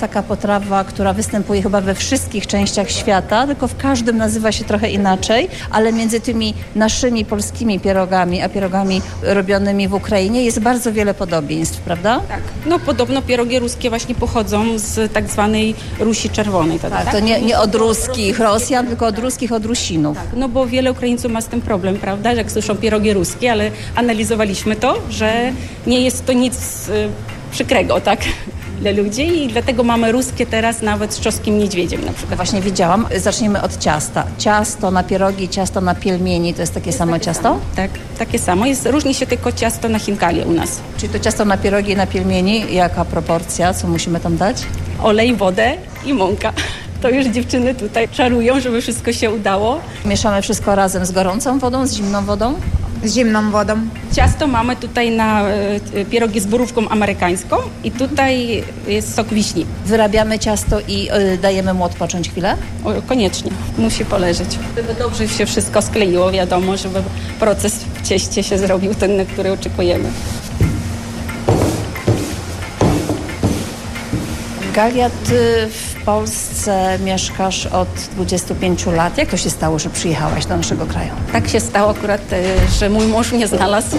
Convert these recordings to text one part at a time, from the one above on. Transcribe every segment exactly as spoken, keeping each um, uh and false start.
taka potrawa, która występuje chyba we wszystkich częściach świata, tylko w każdym nazywa się trochę inaczej, ale między tymi naszymi polskimi pierogami, a pierogami robionymi w Ukrainie jest bardzo wiele podobieństw, prawda? Tak. No podobno pierogi ruskie właśnie pochodzą z tak zwanej Rusi Czerwonej. To, tak, tak? to nie, nie od ruskich Rosjan, tylko od ruskich, od Rusinów. Tak, no bo wiele Ukraińców ma z tym problem, prawda, jak słyszą pierogi ruskie, ale analizowaliśmy to, że nie jest to nic y, przykrego, tak, dla ludzi i dlatego mamy ruskie teraz nawet z czosnkiem niedźwiedziem na przykład. Właśnie widziałam. Zacznijmy od ciasta. Ciasto na pierogi, ciasto na pielmieni, to jest takie jest samo takie ciasto? Samo. Tak, takie samo. Jest, różni się tylko ciasto na chinkali u nas. Czyli to ciasto na pierogi i na pielmieni, jaka proporcja, co musimy tam dać? Olej, wodę i mąka. To już dziewczyny tutaj czarują, żeby wszystko się udało. Mieszamy wszystko razem z gorącą wodą, z zimną wodą? Z zimną wodą. Ciasto mamy tutaj na y, pierogi z borówką amerykańską i tutaj jest sok wiśni. Wyrabiamy ciasto i y, dajemy mu odpocząć chwilę? O, koniecznie, musi poleżeć. Żeby dobrze się wszystko skleiło, wiadomo, żeby proces w cieście się zrobił ten, na który oczekujemy. Galia, ty w Polsce mieszkasz od dwudziestu pięciu lat. Jak to się stało, że przyjechałaś do naszego kraju? Tak się stało akurat, że mój mąż mnie znalazł.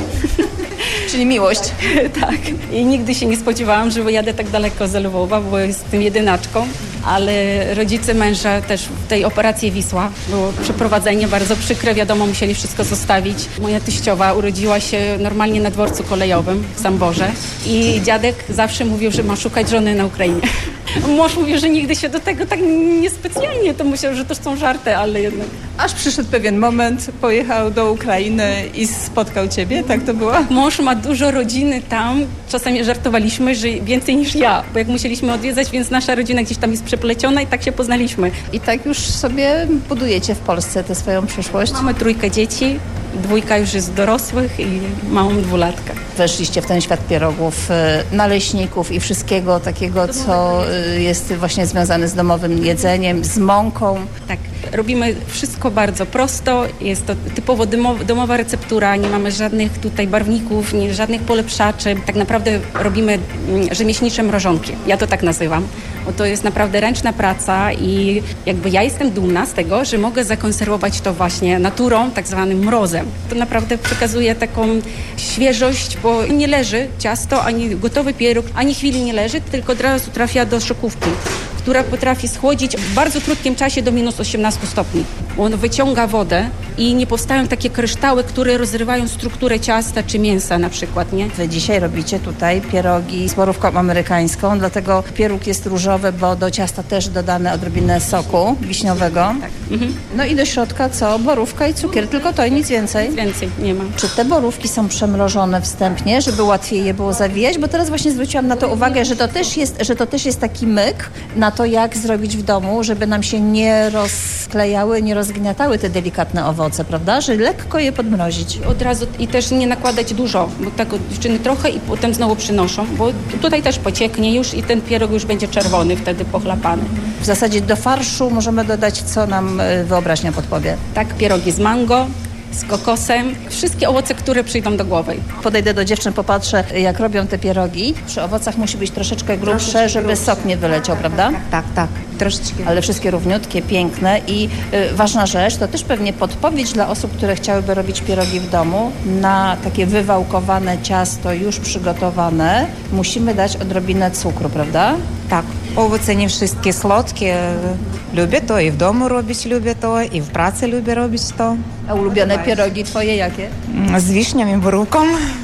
Czyli miłość. Tak. I nigdy się nie spodziewałam, że wyjadę tak daleko z Lwowa, bo jestem jedynaczką. Ale rodzice męża też w tej operacji Wisła było przeprowadzenie bardzo przykre. Wiadomo, musieli wszystko zostawić. Moja teściowa urodziła się normalnie na dworcu kolejowym w Samborze i dziadek zawsze mówił, że ma szukać żony na Ukrainie. Mąż mówił, że nigdy się do tego tak niespecjalnie, to myślał, że to są żarty, ale jednak. Aż przyszedł pewien moment, pojechał do Ukrainy i spotkał ciebie, tak to było? Mąż ma dużo rodziny tam, czasami żartowaliśmy, że więcej niż ja, bo jak musieliśmy odwiedzać, więc nasza rodzina gdzieś tam jest przepleciona i tak się poznaliśmy. I tak już sobie budujecie w Polsce tę swoją przyszłość? Mamy trójkę dzieci, dwójka już jest dorosłych i małą dwulatkę. Weszliście w ten świat pierogów, naleśników i wszystkiego takiego, co jest właśnie związane z domowym jedzeniem, z mąką. Tak, robimy wszystko bardzo prosto, jest to typowo domowa receptura, nie mamy żadnych tutaj barwników, nie, żadnych polepszaczy. Tak naprawdę robimy rzemieślnicze mrożonki, ja to tak nazywam. Bo to jest naprawdę ręczna praca i jakby ja jestem dumna z tego, że mogę zakonserwować to właśnie naturą, tak zwanym mrozem. To naprawdę przekazuje taką świeżość, bo nie leży ciasto, ani gotowy pieróg, ani chwili nie leży, tylko od razu trafia do szokówki, która potrafi schłodzić w bardzo krótkim czasie do minus osiemnastu stopni. On wyciąga wodę i nie powstają takie kryształy, które rozrywają strukturę ciasta czy mięsa na przykład, nie? Wy dzisiaj robicie tutaj pierogi z borówką amerykańską, dlatego pieróg jest różowy, bo do ciasta też dodane odrobinę soku wiśniowego. Tak. Mhm. No i do środka co? Borówka i cukier, tylko to i nic więcej. Nic więcej nie ma. Czy te borówki są przemrożone wstępnie, żeby łatwiej je było zawijać? Bo teraz właśnie zwróciłam na to uwagę, że to też jest, że to też jest taki myk na to, jak zrobić w domu, żeby nam się nie rozklejały, nie rozgniatały te delikatne owoce, prawda? Że lekko je podmrozić. Od razu i też nie nakładać dużo, bo tak dziewczyny trochę i potem znowu przynoszą, bo tutaj też pocieknie już i ten pierog już będzie czerwony, wtedy pochlapany. W zasadzie do farszu możemy dodać, co nam wyobraźnia podpowie. Tak, pierogi z mango, z kokosem, wszystkie owoce, które przyjdą do głowy. Podejdę do dziewczyn, popatrzę, jak robią te pierogi. Przy owocach musi być troszeczkę grubsze, troszeczkę żeby grubsze. Sok nie wyleciał, prawda? Tak, tak, tak. Troszeczkę. Ale wszystkie równiutkie, piękne i y, ważna rzecz, to też pewnie podpowiedź dla osób, które chciałyby robić pierogi w domu. Na takie wywałkowane ciasto już przygotowane musimy dać odrobinę cukru, prawda? Tak. Owoce nie wszystkie słodkie. Lubię to i w domu robić lubię to, i w pracy lubię robić to. A ulubione pierogi twoje jakie? Z wiśnią i borówką.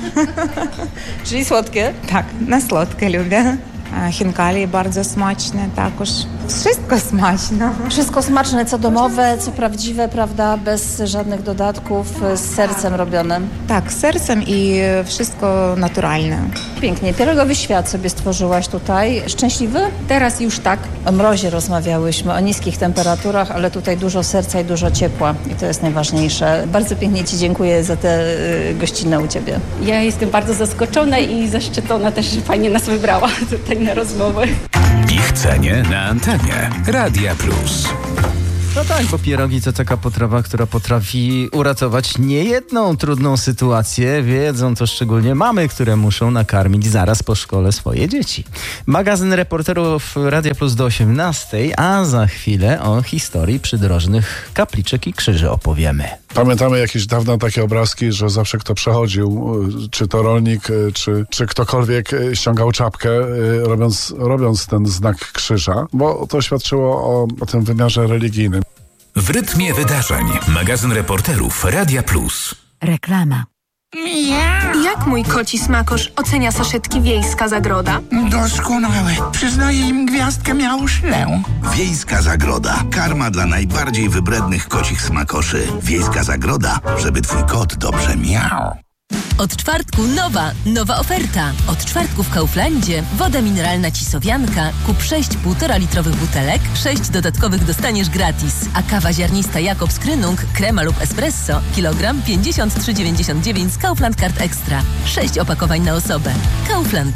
Czyli słodkie? Tak, na słodkie lubię. Chinkali bardzo smaczne також. Wszystko smaczne. Wszystko smaczne, co domowe, co prawdziwe, prawda? Bez żadnych dodatków, z sercem robione. Tak, z sercem i wszystko naturalne. Pięknie. Pierogowy świat sobie stworzyłaś tutaj. Szczęśliwy? Teraz już tak. O mrozie rozmawiałyśmy, o niskich temperaturach, ale tutaj dużo serca i dużo ciepła. I to jest najważniejsze. Bardzo pięknie Ci dziękuję za tę y, gościnę u Ciebie. Ja jestem bardzo zaskoczona i zaszczycona też, że Pani nas wybrała tutaj na rozmowę. Ich cenie na antenie Radia Plus. No tak, bo pierogi to taka potrawa, która potrafi uratować niejedną trudną sytuację. Wiedzą to szczególnie mamy, które muszą nakarmić zaraz po szkole swoje dzieci. Magazyn reporterów Radia Plus do osiemnastej, a za chwilę o historii przydrożnych kapliczek i krzyży opowiemy. Pamiętamy jakieś dawne takie obrazki, że zawsze kto przechodził, czy to rolnik, czy, czy ktokolwiek ściągał czapkę, robiąc, robiąc ten znak krzyża, bo to świadczyło o, o tym wymiarze religijnym. W rytmie wydarzeń. Magazyn reporterów Radia Plus. Reklama. Jak mój koci smakosz ocenia saszetki Wiejska Zagroda? Doskonałe. Przyznaję im gwiazdkę miałuszlę. Wiejska Zagroda. Karma dla najbardziej wybrednych kocich smakoszy. Wiejska Zagroda, żeby twój kot dobrze miał. Od czwartku nowa, nowa oferta. Od czwartku w Kauflandzie woda mineralna Cisowianka. Kup sześć półtora litrowych butelek, sześć dodatkowych dostaniesz gratis. A kawa ziarnista Jakobs Krynung, krema lub espresso, kilogram pięćdziesiąt trzy dziewięćdziesiąt dziewięć z Kaufland Card Extra. sześć opakowań na osobę. Kaufland.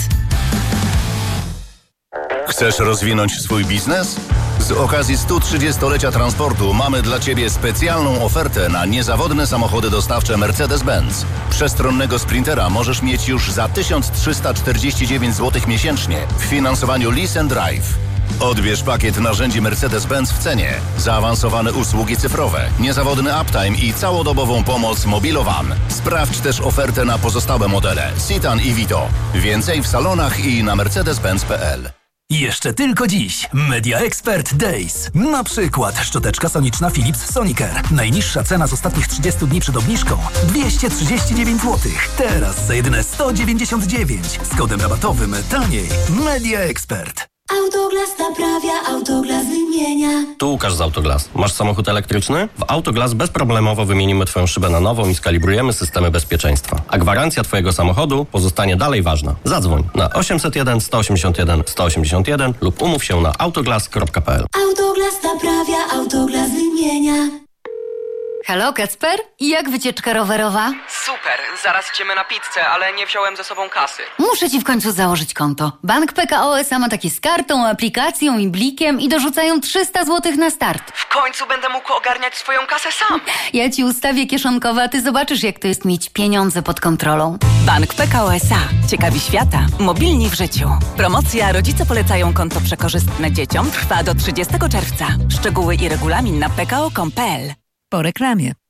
Chcesz rozwinąć swój biznes? Z okazji stu trzydziestolecia transportu mamy dla Ciebie specjalną ofertę na niezawodne samochody dostawcze Mercedes-Benz. Przestronnego Sprintera możesz mieć już za tysiąc trzysta czterdzieści dziewięć złotych miesięcznie w finansowaniu Lease and Drive. Odbierz pakiet narzędzi Mercedes-Benz w cenie, zaawansowane usługi cyfrowe, niezawodny uptime i całodobową pomoc Mobilowan. Sprawdź też ofertę na pozostałe modele Citan i Vito. Więcej w salonach i na mercedes benz kropka p l. Jeszcze tylko dziś Media Expert Days. Na przykład szczoteczka soniczna Philips Sonicare. Najniższa cena z ostatnich trzydziestu dni przed obniżką dwieście trzydzieści dziewięć złotych. Teraz za jedyne sto dziewięćdziesiąt dziewięć. Z kodem rabatowym taniej. Media Expert. Autoglas naprawia, Autoglas wymienia. Tu Łukasz z Autoglas. Masz samochód elektryczny? W Autoglas bezproblemowo wymienimy Twoją szybę na nową i skalibrujemy systemy bezpieczeństwa. A gwarancja Twojego samochodu pozostanie dalej ważna. Zadzwoń na osiemset jeden sto osiemdziesiąt jeden sto osiemdziesiąt jeden lub umów się na autoglas kropka p l. Autoglas naprawia, Autoglas wymienia. Halo, Kacper? I jak wycieczka rowerowa? Super, zaraz idziemy na pizzę, ale nie wziąłem ze sobą kasy. Muszę ci w końcu założyć konto. Bank P K O S A ma takie z kartą, aplikacją i blikiem i dorzucają trzysta złotych na start. W końcu będę mógł ogarniać swoją kasę sam. Ja ci ustawię kieszonkowe, a ty zobaczysz, jak to jest mieć pieniądze pod kontrolą. Bank P K O S A. Ciekawi świata. Mobilni w życiu. Promocja Rodzice polecają konto przekorzystne dzieciom trwa do trzydziestego czerwca. Szczegóły i regulamin na p k o kropka com kropka p l. Po reklamie.